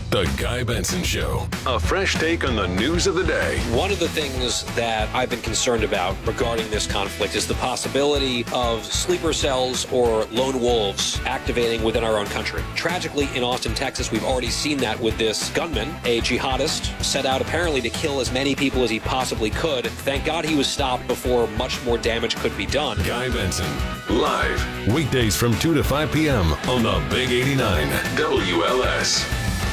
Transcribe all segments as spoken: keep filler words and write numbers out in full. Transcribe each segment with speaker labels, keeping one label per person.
Speaker 1: The Guy Benson Show. A fresh take on the news of the day.
Speaker 2: One of the things that I've been concerned about regarding this conflict is the possibility of sleeper cells or lone wolves activating within our own country. Tragically, in Austin, Texas, we've already seen that with this gunman, a jihadist, set out apparently to kill as many people as he possibly could. Thank God he was stopped before much more damage could be done.
Speaker 1: Guy Benson, live, weekdays from two to five p.m. on the Big eighty-nine W L S.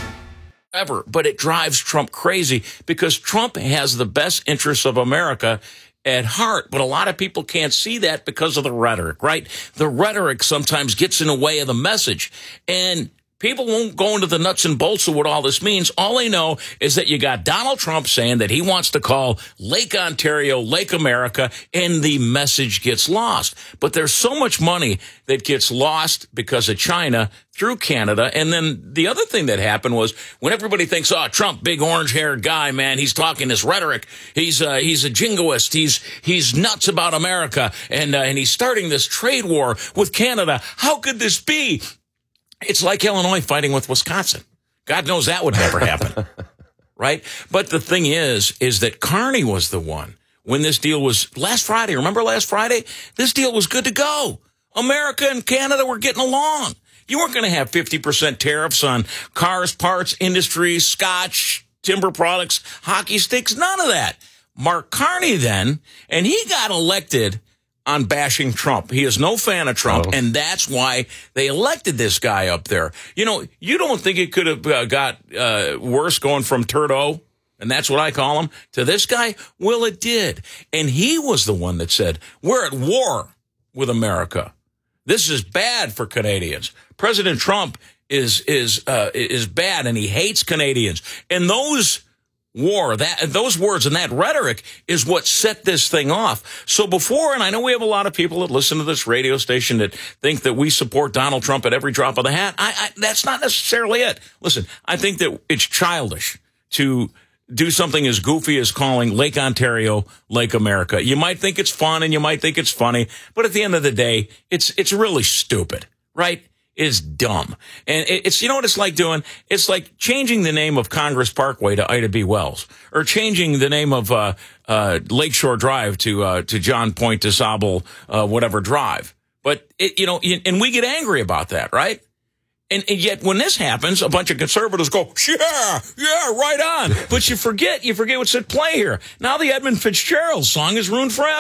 Speaker 3: Ever, but it drives Trump crazy because Trump has the best interests of America at heart. But a lot of people can't see that because of the rhetoric, right? The rhetoric sometimes gets in the way of the message. And people won't go into the nuts and bolts of what all this means. All they know is that you got Donald Trump saying that he wants to call Lake Ontario Lake America, and the message gets lost. But there's so much money that gets lost because of China through Canada. And then the other thing that happened was when everybody thinks, oh, Trump, big orange-haired guy, man, he's talking this rhetoric. He's uh, he's a jingoist. He's he's nuts about America, and uh, and he's starting this trade war with Canada. How could this be? It's like Illinois fighting with Wisconsin. God knows that would never happen, right? But the thing is, is that Carney was the one when this deal was last Friday. Remember last Friday? This deal was good to go. America and Canada were getting along. You weren't going to have fifty percent tariffs on cars, parts, industries, scotch, timber products, hockey sticks, none of that. Mark Carney then, and he got elected on bashing Trump. He is no fan of Trump, oh. and that's why they elected this guy up there. You know, you don't think it could have uh, got uh, worse going from Turdo, and that's what I call him, to this guy? Well, it did. And he was the one that said, we're at war with America. This is bad for Canadians. President Trump is is uh, is bad, and he hates Canadians. And those war, that those words and that rhetoric is what set this thing off. So before, and I know we have a lot of people that listen to this radio station that think that we support Donald Trump at every drop of the hat. I, I, that's not necessarily it. Listen, I think that it's childish to do something as goofy as calling Lake Ontario Lake America. You might think it's fun and you might think it's funny, but at the end of the day, it's it's really stupid, right? Is dumb. And it's, you know what it's like doing? It's like changing the name of Congress Parkway to Ida B. Wells, or changing the name of, uh, uh, Lakeshore Drive to, uh, to John Point de Sable, uh, whatever drive. But it, you know, and we get angry about that, right? And, and yet when this happens, a bunch of conservatives go, yeah, yeah, right on. But you forget, you forget what's at play here. Now the Edmund Fitzgerald song is ruined forever.